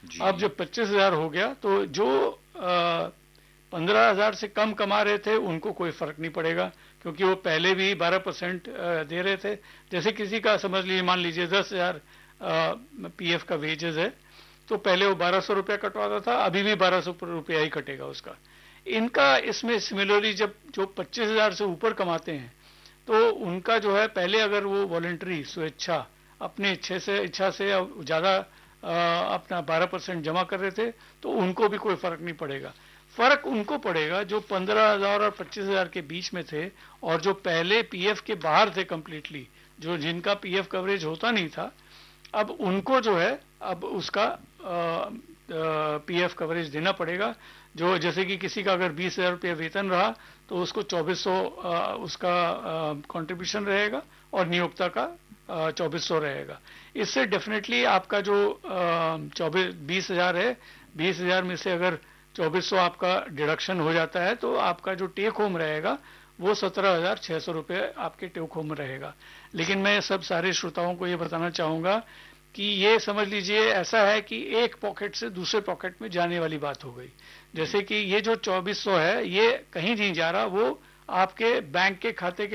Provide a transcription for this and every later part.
अब जब 25,000 हो गया तो जो 15,000 से कम कमा रहे थे उनको कोई फर्क नहीं पड़ेगा, क्योंकि वो पहले भी 12% दे रहे थे। जैसे किसी का समझ लीजिए, मान लीजिए 10,000 पीएफ का वेजेस है, तो पहले वो 1,200 रुपया कटवाता था, अभी भी 1,200 रुपया ही कटेगा उसका। इनका इसमें सिमिलरली जब जो 25,000 से ऊपर कमाते हैं तो उनका जो है, पहले अगर वो वॉलंटरी स्वेच्छा अपनी इच्छा से ज्यादा अपना 12% जमा कर रहे थे तो उनको भी कोई फर्क नहीं पड़ेगा। फर्क उनको पड़ेगा जो 15,000 और 25,000 के बीच में थे और जो पहले पीएफ के बाहर थे कंप्लीटली, जो जिनका पीएफ कवरेज होता नहीं था, अब उनको जो है अब उसका पीएफ कवरेज देना पड़ेगा। जो जैसे कि किसी का अगर 20,000 रुपया वेतन रहा तो उसको 2,400 उसका कंट्रीब्यूशन रहेगा और नियोक्ता का 2,400 रहेगा। इससे डेफिनेटली आपका जो 20,000 है, 20,000 में से अगर 2,400 आपका डिडक्शन हो जाता है तो आपका जो टेक होम रहेगा वो 17,600 रुपये आपके टेक होम रहेगा। लेकिन मैं सब सारे श्रोताओं को ये बताना चाहूंगा कि ये समझ लीजिए ऐसा है कि एक पॉकेट से दूसरे पॉकेट में जाने वाली बात हो गई। जैसे कि ये जो 2,400 है ये कहीं नहीं जा रहा, वो आपके बैंक के खाते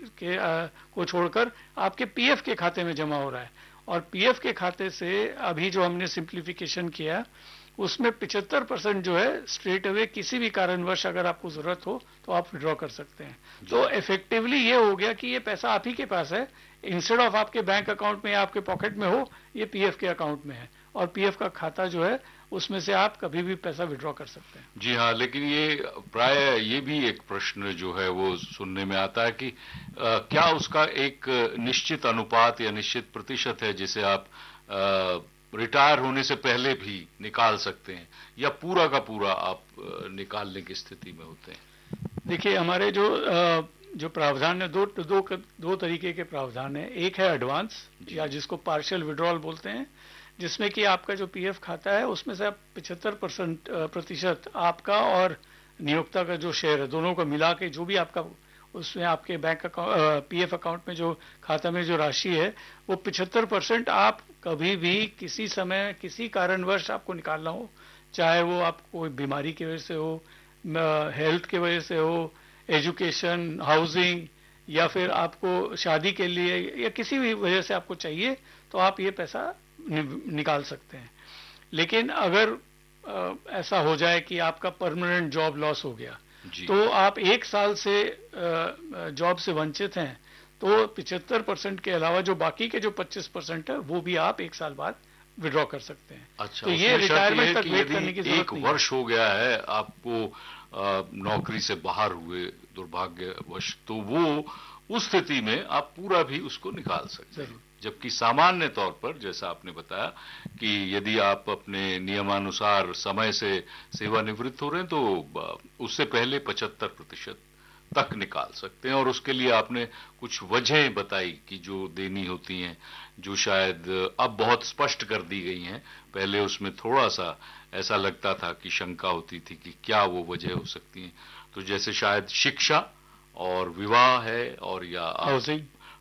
को छोड़कर आपके पीएफ के खाते में जमा हो रहा है। और पीएफ के खाते से अभी जो हमने सिंप्लीफिकेशन किया उसमें 75% जो है स्ट्रेट अवे किसी भी कारणवश अगर आपको जरूरत हो तो आप विड्रॉ कर सकते हैं। तो इफेक्टिवली ये हो गया कि ये पैसा आप ही के पास है, इंस्टेड ऑफ आपके बैंक अकाउंट में या आपके पॉकेट में हो, ये पीएफ के अकाउंट में है और पीएफ का खाता जो है उसमें से आप कभी भी पैसा विड्रॉ कर सकते हैं। जी हाँ, लेकिन ये प्राय ये भी एक प्रश्न जो है वो सुनने में आता है कि क्या उसका एक निश्चित अनुपात या निश्चित प्रतिशत है जिसे आप रिटायर होने से पहले भी निकाल सकते हैं, या पूरा का पूरा आप निकालने की स्थिति में होते हैं? देखिए, हमारे जो प्रावधान है, दो तरीके के प्रावधान है। एक है एडवांस या जिसको पार्शियल विड्रॉल बोलते हैं, जिसमें कि आपका जो पीएफ खाता है उसमें से आप 75% आपका और नियोक्ता का जो शेयर है दोनों को मिला के जो भी आपका उसमें आपके बैंक अकाउंट पीएफ अकाउंट में जो खाता में जो राशि है वो 75% आप कभी भी किसी समय किसी कारणवश आपको निकालना हो, चाहे वो आपको कोई बीमारी की वजह से हो, हेल्थ की वजह से हो, एजुकेशन, हाउसिंग, या फिर आपको शादी के लिए या किसी भी वजह से आपको चाहिए तो आप ये पैसा निकाल सकते हैं। लेकिन अगर ऐसा हो जाए कि आपका परमानेंट जॉब लॉस हो गया तो आप 1 साल से जॉब से वंचित हैं तो 75% के अलावा जो बाकी के जो 25% है वो भी आप 1 साल बाद विड्रॉ कर सकते हैं। अच्छा, तो ये रिटायरमेंट तक वेट करने की जरूरत नहीं। 1 वर्ष हो गया है आपको नौकरी से बाहर हुए दुर्भाग्यवश, तो वो उस स्थिति में आप पूरा भी उसको निकाल सकते हैं। जबकि सामान्य तौर पर जैसा आपने बताया कि यदि आप अपने नियमानुसार समय से सेवानिवृत्त हो रहे हैं तो उससे पहले 75% तक निकाल सकते हैं। और उसके लिए आपने कुछ वजहें बताई कि जो देनी होती हैं, जो शायद अब बहुत स्पष्ट कर दी गई हैं। पहले उसमें थोड़ा सा ऐसा लगता था कि शंका होती थी कि क्या वो वजह हो सकती हैं। तो जैसे शायद शिक्षा और विवाह है, और या हाउसिंग,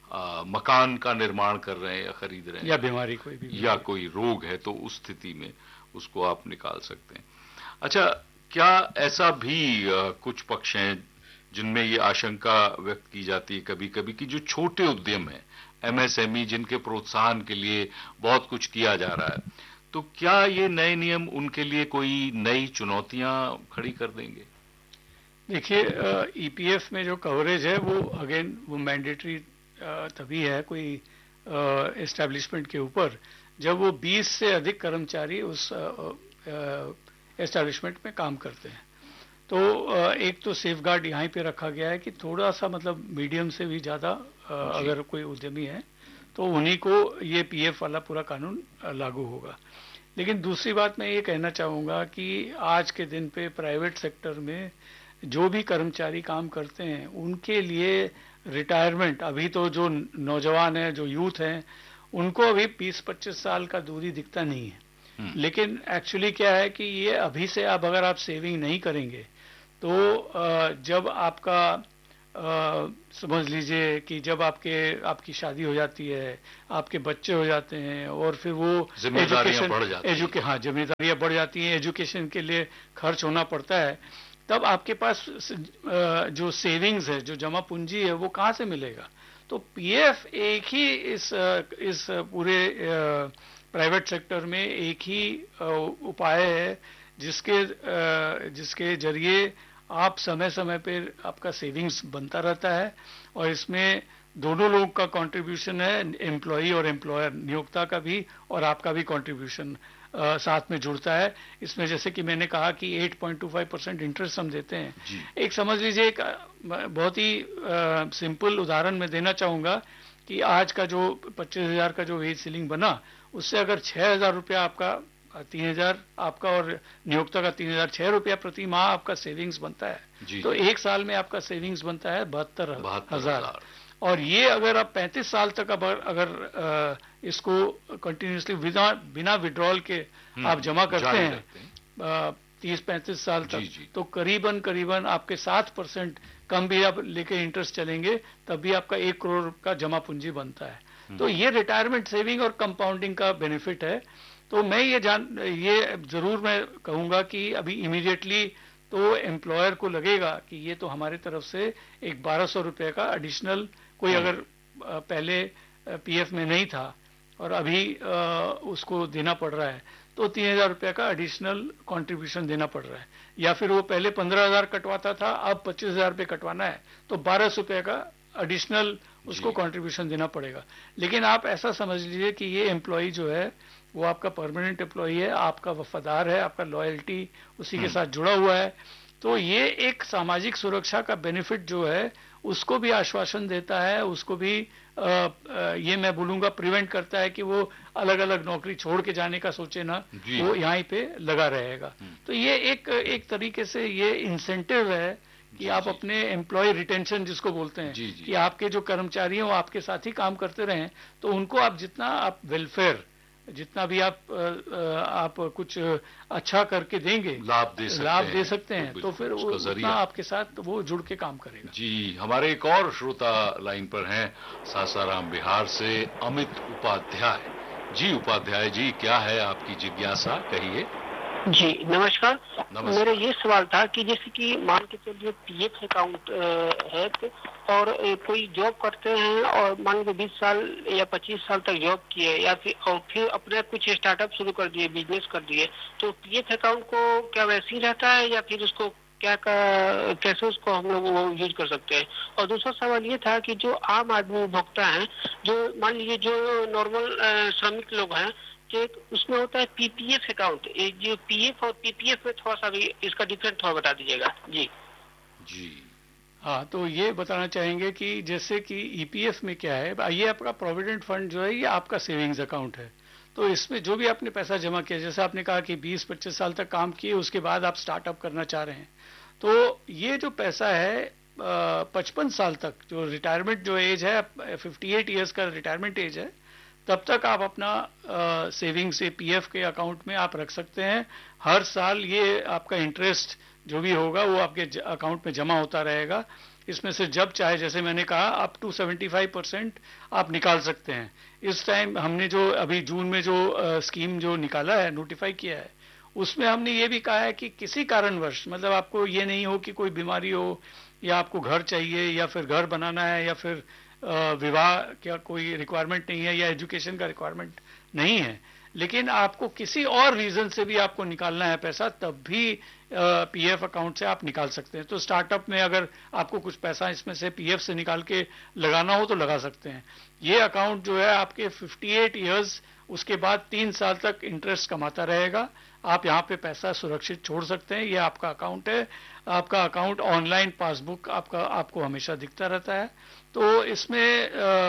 मकान का निर्माण कर रहे हैं या खरीद रहे हैं, या बीमारी कोई भी या कोई रोग है, तो उस स्थिति में उसको आप निकाल सकते हैं। अच्छा, क्या ऐसा भी कुछ पक्ष हैं जिनमें ये आशंका व्यक्त की जाती है कभी कभी कि जो छोटे उद्यम हैं, एमएसएमई, जिनके प्रोत्साहन के लिए बहुत कुछ किया जा रहा है, तो क्या ये नए नियम उनके लिए कोई नई चुनौतियां खड़ी कर देंगे? देखिए, ईपीएफ में जो कवरेज है वो अगेन वो मैंडेटरी तभी है कोई एस्टैब्लिशमेंट के ऊपर जब वो 20 से अधिक कर्मचारी उस एस्टैब्लिशमेंट में काम करते हैं। तो एक तो सेफगार्ड यहाँ पे रखा गया है कि थोड़ा सा मतलब मीडियम से भी ज़्यादा अगर कोई उद्यमी है तो उन्हीं को ये पीएफ वाला पूरा कानून लागू होगा। लेकिन दूसरी बात मैं ये कहना चाहूँगा कि आज के दिन पे प्राइवेट सेक्टर में जो भी कर्मचारी काम करते हैं उनके लिए रिटायरमेंट, अभी तो जो नौजवान है, जो यूथ हैं, उनको अभी 20-25 साल का दूरी दिखता नहीं है। लेकिन एक्चुअली क्या है कि ये अभी से आप अगर आप सेविंग नहीं करेंगे तो जब आपका समझ लीजिए कि जब आपकी शादी हो जाती है, आपके बच्चे हो जाते हैं और फिर वो जिम्मेदारियां बढ़ जाती हैं। हाँ, जिम्मेदारियां बढ़ जाती हैं, एजुकेशन के लिए खर्च होना पड़ता है, तब आपके पास जो सेविंग्स है, जो जमा पूंजी है, वो कहाँ से मिलेगा? तो पीएफ एक ही इस पूरे प्राइवेट सेक्टर में एक ही उपाय है जिसके जरिए आप समय समय पे आपका सेविंग्स बनता रहता है, और इसमें दोनों लोगों का कंट्रीब्यूशन है, एम्प्लॉई और एम्प्लॉयर, नियोक्ता का भी और आपका भी कंट्रीब्यूशन साथ में जुड़ता है। इसमें जैसे कि मैंने कहा कि 8.25% इंटरेस्ट हम देते हैं। एक समझ लीजिए, एक बहुत ही सिंपल उदाहरण मैं देना चाहूंगा कि आज का जो 25,000 का जो वेज सीलिंग बना, उससे अगर 6,000 रुपया आपका, 3,000 आपका और नियोक्ता का 3,000, 6 रुपया प्रति माह आपका सेविंग्स बनता है। तो एक साल में आपका सेविंग्स बनता है 72,000। और ये अगर आप 35 साल तक अगर इसको कंटिन्यूसली बिना विड्रॉल के आप जमा करते हैं 30-35 साल तक, तो करीबन आपके 7% कम भी आप लेके इंटरेस्ट चलेंगे, तब भी आपका 1 करोड़ का जमा पूंजी बनता है। तो ये रिटायरमेंट सेविंग और कंपाउंडिंग का बेनिफिट है। तो मैं ये जरूर मैं कहूंगा कि अभी इमीडिएटली तो एम्प्लॉयर को लगेगा कि ये तो हमारे तरफ से एक 1,200 रुपए का एडिशनल, कोई अगर पहले पीएफ में नहीं था और अभी उसको देना पड़ रहा है, तो 3,000 रुपए का एडिशनल कंट्रीब्यूशन देना पड़ रहा है। या फिर वो पहले 15,000 कटवाता था, अब 25,000 रुपये कटवाना है, तो 1,200 रुपए का एडिशनल उसको कंट्रीब्यूशन देना पड़ेगा। लेकिन आप ऐसा समझ लीजिए कि ये एम्प्लॉई जो है वो आपका परमानेंट एम्प्लॉई है, आपका वफादार है, आपका लॉयल्टी उसी के साथ जुड़ा हुआ है। तो ये एक सामाजिक सुरक्षा का बेनिफिट जो है उसको भी आश्वासन देता है, उसको भी ये मैं बोलूंगा प्रिवेंट करता है कि वो अलग अलग नौकरी छोड़ के जाने का सोचे ना, वो यहाँ पे लगा रहेगा। तो ये एक तरीके से ये इंसेंटिव है कि आप अपने एम्प्लॉय रिटेंशन जिसको बोलते हैं, कि आपके जो कर्मचारी हैं वो आपके साथ ही काम करते रहें, तो उनको आप जितना आप वेलफेयर, जितना भी आप कुछ अच्छा करके देंगे, लाभ दे सकते हैं, तो फिर उतना आपके साथ वो जुड़ के काम करेगा। जी, हमारे एक और श्रोता लाइन पर हैं सासाराम बिहार से अमित उपाध्याय जी। उपाध्याय जी, क्या है आपकी जिज्ञासा, कहिए। जी नमस्कार। मेरा ये सवाल था कि जैसे कि मान के चलिए पीएफ अकाउंट है और कोई जॉब करते हैं और मान लीजिए 20 साल या 25 साल तक जॉब किए, या फिर अपने कुछ स्टार्टअप शुरू कर दिए, बिजनेस कर दिए, तो पीएफ अकाउंट को क्या वैसे ही रहता है या फिर उसको कैसे उसको हम लोग वो यूज कर सकते हैं? और दूसरा सवाल ये था कि जो आम आदमी भोक्ता है, जो मान लीजिए जो नॉर्मल श्रमिक लोग हैं, उसमें होता है पीपीएफ अकाउंट, जो पीएफ और पीपीएफ में थोड़ा सा भी इसका डिफरेंट थोड़ा बता दीजिएगा। जी हाँ, तो ये बताना चाहेंगे कि जैसे कि ईपीएफ में क्या है, ये आपका प्रोविडेंट फंड जो है ये आपका सेविंग्स अकाउंट है। तो इसमें जो भी आपने पैसा जमा किया, जैसे आपने कहा कि 20-25 साल तक काम किए, उसके बाद आप स्टार्टअप करना चाह रहे हैं, तो ये जो पैसा है 55 साल तक, जो रिटायरमेंट जो एज है 58 ईयर्स का रिटायरमेंट एज है, तब तक आप अपना सेविंग्स से पीएफ के अकाउंट में आप रख सकते हैं। हर साल ये आपका इंटरेस्ट जो भी होगा वो आपके अकाउंट में जमा होता रहेगा। इसमें से जब चाहे, जैसे मैंने कहा, अप टू 75% आप निकाल सकते हैं। इस टाइम हमने जो अभी जून में जो स्कीम जो निकाला है, नोटिफाई किया है, उसमें हमने ये भी कहा है कि किसी कारणवश, मतलब आपको ये नहीं हो कि कोई बीमारी हो या आपको घर चाहिए या फिर घर बनाना है या फिर विवाह क्या कोई रिक्वायरमेंट नहीं है या एजुकेशन का रिक्वायरमेंट नहीं है, लेकिन आपको किसी और रीजन से भी आपको निकालना है पैसा, तब भी पीएफ अकाउंट से आप निकाल सकते हैं। तो स्टार्टअप में अगर आपको कुछ पैसा इसमें से पीएफ से निकाल के लगाना हो तो लगा सकते हैं। ये अकाउंट जो है आपके 58 इयर्स, उसके बाद 3 साल तक इंटरेस्ट कमाता रहेगा। आप यहाँ पे पैसा सुरक्षित छोड़ सकते हैं। ये आपका अकाउंट है। आपका अकाउंट ऑनलाइन पासबुक आपको हमेशा दिखता रहता है। तो इसमें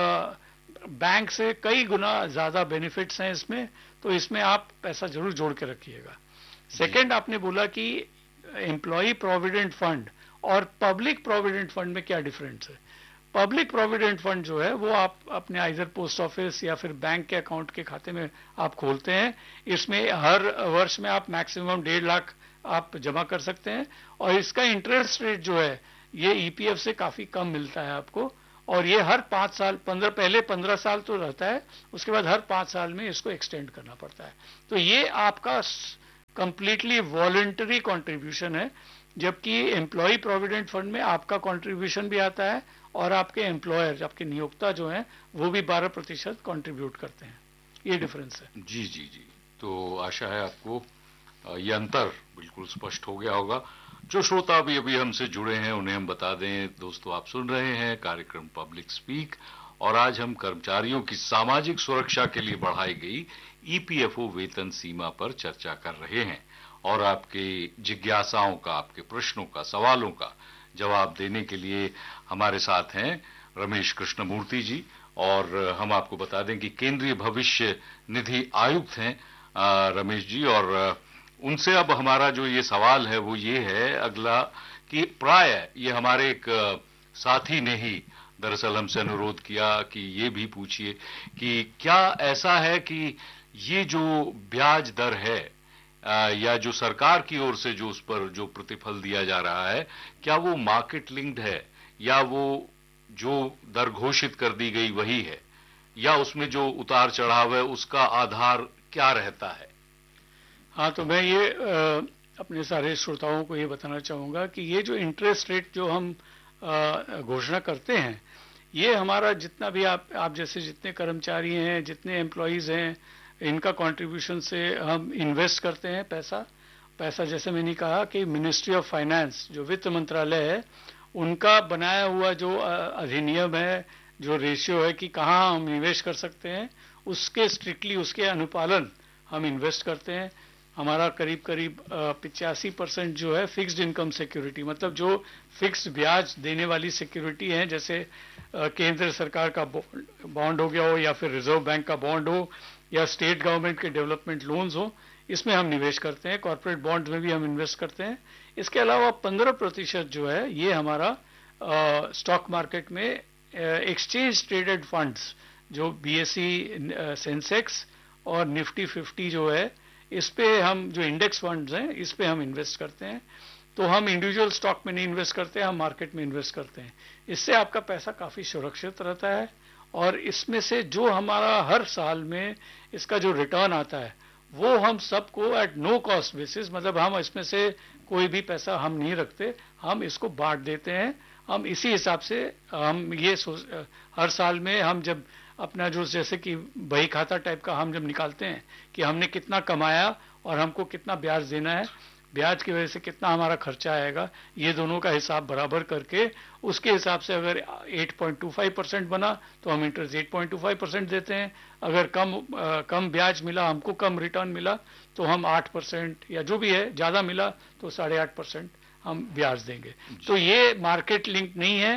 बैंक से कई गुना ज्यादा बेनिफिट्स हैं इसमें, तो इसमें आप पैसा जरूर जोड़ के रखिएगा। सेकंड, आपने बोला कि एम्प्लॉय प्रोविडेंट फंड और पब्लिक प्रोविडेंट फंड में क्या डिफरेंस है। पब्लिक प्रोविडेंट फंड जो है वो आप अपने आइदर पोस्ट ऑफिस या फिर बैंक के अकाउंट के खाते में आप खोलते हैं। इसमें हर वर्ष में आप मैक्सिमम 1.5 लाख आप जमा कर सकते हैं और इसका इंटरेस्ट रेट जो है ये ईपीएफ से काफी कम मिलता है आपको, और ये हर 5 साल, पहले 15 साल तो रहता है, उसके बाद हर 5 साल में इसको एक्सटेंड करना पड़ता है। तो ये आपका कंप्लीटली वॉलंटरी कंट्रीब्यूशन है, जबकि एम्प्लॉय प्रोविडेंट फंड में आपका कंट्रीब्यूशन भी आता है और आपके एम्प्लॉयर, आपके नियोक्ता जो हैं वो भी 12% कंट्रीब्यूट करते हैं। ये डिफरेंस है। जी जी जी। तो आशा है आपको ये अंतर बिल्कुल स्पष्ट हो गया होगा। जो श्रोता अभी हमसे जुड़े हैं उन्हें हम बता दें, दोस्तों आप सुन रहे हैं कार्यक्रम पब्लिक स्पीक, और आज हम कर्मचारियों की सामाजिक सुरक्षा के लिए बढ़ाई गई ईपीएफओ वेतन सीमा पर चर्चा कर रहे हैं, और आपके जिज्ञासाओं का, आपके प्रश्नों का, सवालों का जवाब देने के लिए हमारे साथ हैं रमेश कृष्णमूर्ति जी, और हम आपको बता दें कि केंद्रीय भविष्य निधि आयुक्त हैं रमेश जी, और उनसे अब हमारा जो ये सवाल है वो ये है अगला, कि प्राय ये हमारे एक साथी ने ही दरअसल हमसे अनुरोध किया कि ये भी पूछिए कि क्या ऐसा है कि ये जो ब्याज दर है या जो सरकार की ओर से जो उस पर जो प्रतिफल दिया जा रहा है, क्या वो मार्केट लिंक्ड है, या वो जो दर घोषित कर दी गई वही है, या उसमें जो उतार चढ़ाव है उसका आधार क्या रहता है? हाँ, तो मैं ये अपने सारे श्रोताओं को ये बताना चाहूंगा कि ये जो इंटरेस्ट रेट जो हम घोषणा करते हैं, ये हमारा जितना भी आप जैसे जितने कर्मचारी हैं, जितने एम्प्लॉइज हैं, इनका कंट्रीब्यूशन से हम इन्वेस्ट करते हैं पैसा जैसे मैंने कहा कि मिनिस्ट्री ऑफ फाइनेंस जो वित्त मंत्रालय है, उनका बनाया हुआ जो अधिनियम है, जो रेशियो है कि कहाँ हम निवेश कर सकते हैं, उसके स्ट्रिक्टली उसके अनुपालन हम इन्वेस्ट करते हैं। हमारा करीब 85% जो है फिक्स्ड इनकम सिक्योरिटी, मतलब जो फिक्स्ड ब्याज देने वाली सिक्योरिटी है, जैसे केंद्र सरकार का बॉन्ड हो गया हो, या फिर रिजर्व बैंक का बॉन्ड हो, या स्टेट गवर्नमेंट के डेवलपमेंट लोन्स हो, इसमें हम निवेश करते हैं। कॉर्पोरेट बॉन्ड्स में भी हम इन्वेस्ट करते हैं। इसके अलावा 15% जो है ये हमारा स्टॉक मार्केट में एक्सचेंज ट्रेडेड फंड्स, जो बीएसई सेंसेक्स और निफ्टी 50 जो है, इस पे हम जो इंडेक्स फंड्स हैं इस पे हम इन्वेस्ट करते हैं। तो हम इंडिविजुअल स्टॉक में नहीं इन्वेस्ट करते, हम मार्केट में इन्वेस्ट करते हैं। इससे आपका पैसा काफी सुरक्षित रहता है, और इसमें से जो हमारा हर साल में इसका जो रिटर्न आता है वो हम सबको एट नो कॉस्ट बेसिस, मतलब हम इसमें से कोई भी पैसा हम नहीं रखते, हम इसको बांट देते हैं। हम इसी हिसाब से हम ये हर साल में हम जब अपना जो जैसे कि बही खाता टाइप का हम जब निकालते हैं कि हमने कितना कमाया और हमको कितना ब्याज देना है, ब्याज की वजह से कितना हमारा खर्चा आएगा, ये दोनों का हिसाब बराबर करके उसके हिसाब से अगर 8.25% बना तो हम इंटरेस्ट 8.25% देते हैं। अगर कम ब्याज मिला, हमको कम रिटर्न मिला, तो हम 8% या जो भी है, ज्यादा मिला तो 8.5% हम ब्याज देंगे। तो ये मार्केट लिंक नहीं है,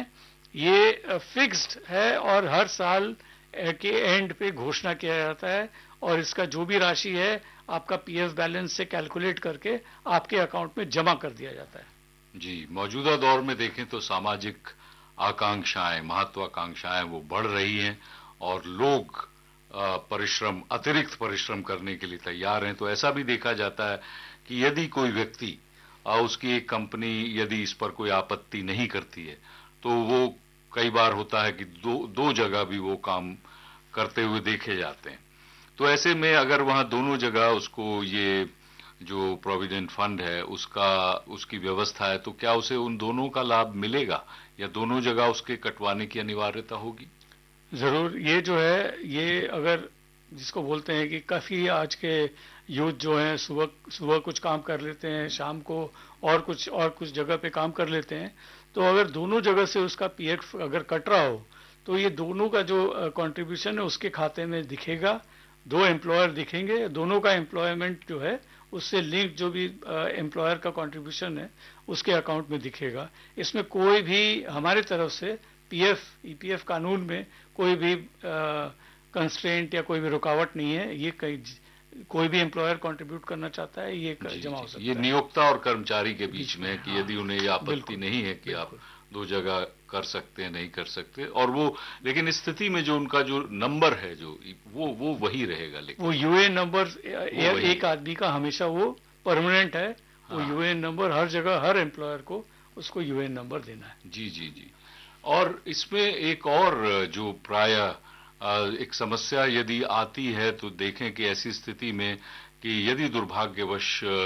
ये फिक्स्ड है और हर साल के एंड पे घोषणा किया जाता है, और इसका जो भी राशि है आपका पीएफ बैलेंस से कैलकुलेट करके आपके अकाउंट में जमा कर दिया जाता है। जी, मौजूदा दौर में देखें तो सामाजिक आकांक्षाएं, महत्वाकांक्षाएं वो बढ़ रही हैं, और लोग अतिरिक्त परिश्रम करने के लिए तैयार हैं। तो ऐसा भी देखा जाता है कि यदि कोई व्यक्ति उसकी एक कंपनी यदि इस पर कोई आपत्ति नहीं करती है, तो वो कई बार होता है कि दो जगह भी वो काम करते हुए देखे जाते हैं। तो ऐसे में अगर वहां दोनों जगह उसको ये जो प्रोविडेंट फंड है उसकी व्यवस्था है, तो क्या उसे उन दोनों का लाभ मिलेगा, या दोनों जगह उसके कटवाने की अनिवार्यता होगी? जरूर। ये जो है, ये अगर जिसको बोलते हैं कि काफी आज के यूथ जो है सुबह कुछ काम कर लेते हैं, शाम को और कुछ जगह पे काम कर लेते हैं, तो अगर दोनों जगह से उसका पीएफ अगर कट रहा हो तो ये दोनों का जो कंट्रीब्यूशन है उसके खाते में दिखेगा। दो एम्प्लॉयर दिखेंगे, दोनों का एम्प्लॉयमेंट जो है उससे लिंक जो भी एम्प्लॉयर का कंट्रीब्यूशन है उसके अकाउंट में दिखेगा। इसमें कोई भी हमारे तरफ से ईपीएफ कानून में कोई भी कंस्ट्रेंट या कोई भी रुकावट नहीं है। ये कोई भी एम्प्लॉयर कंट्रीब्यूट करना चाहता है, ये जमा हो सकता है। ये नियोक्ता और कर्मचारी के बीच में है कि यदि उन्हें ये आपत्ति नहीं है कि आप दो जगह कर सकते हैं, नहीं कर सकते, और वो लेकिन स्थिति में जो उनका जो नंबर है जो वो वही रहेगा। लेकिन वो यूएएन नंबर एक आदमी का हमेशा वो परमानेंट है। वो यूएएन नंबर हर जगह हर एम्प्लॉयर को उसको यूएन नंबर देना है। जी जी जी। और इसमें एक और जो प्रायः एक समस्या यदि आती है तो देखें कि ऐसी स्थिति में कि यदि दुर्भाग्यवश